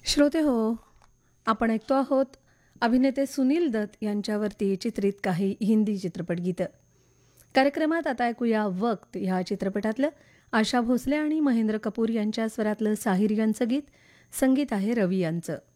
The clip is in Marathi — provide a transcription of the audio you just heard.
श्रोते हो, आपण ऐकतो आहोत अभिनेते सुनील दत्त यांच्यावरती चित्रित काही हिंदी चित्रपट गीतं. कार्यक्रमात आता ऐकूया वक्त ह्या चित्रपटातलं आशा भोसले आणि महेंद्र कपूर यांच्या स्वरातलं साहिर यांचं गीत. संगीत आहे रवी यांचं.